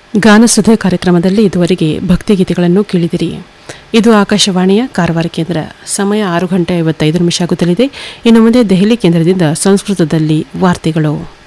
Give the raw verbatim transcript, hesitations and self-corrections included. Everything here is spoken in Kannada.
ಗಾನಸುಧೆ ಕಾರ್ಯಕ್ರಮದಲ್ಲಿ ಇದುವರೆಗೆ ಭಕ್ತಿಗೀತೆಗಳನ್ನು ಕೇಳಿದಿರಿ. ಇದು ಆಕಾಶವಾಣಿಯ ಕಾರವಾರ ಕೇಂದ್ರ. ಸಮಯ ಆರು ಗಂಟೆ ಐವತ್ತೈದು ನಿಮಿಷ ಆಗುತ್ತಲಿದೆ. ಇನ್ನು ಮುಂದೆ ದೆಹಲಿ ಕೇಂದ್ರದಿಂದ ಸಂಸ್ಕೃತದಲ್ಲಿ ವಾರ್ತೆಗಳು.